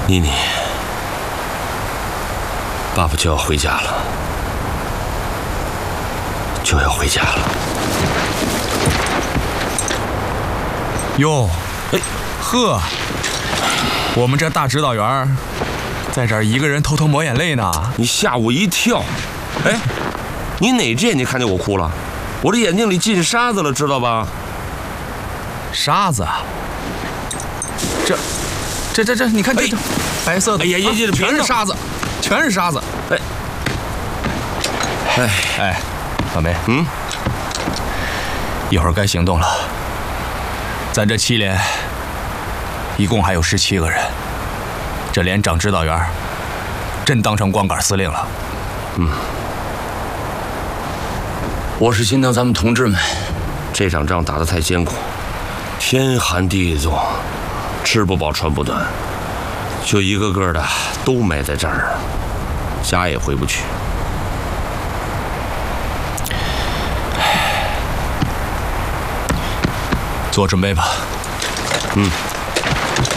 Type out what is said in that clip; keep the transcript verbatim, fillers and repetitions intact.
妮妮，爸爸就要回家了，就要回家了。 哟，哎，呵，我们这大指导员在这儿一个人偷偷抹眼泪呢。 你吓我一跳！哎，你哪只眼睛看见我哭了？我的眼睛里进沙子了，知道吧？ 沙子？这、这、这、这，你看这、这、哎、白色的， 哎呀呀呀， 全是沙子，全是沙子。 哎，哎哎，小梅， 嗯， 一会儿该行动了。咱这七连一共还有十七个人，这连长指导员真当成光杆司令了。 嗯， 我是心疼咱们同志们， 这场仗打得太艰苦，天寒地冻，吃不饱穿不暖，就一个个的都埋在这儿，家也回不去。 做准备吧。 嗯。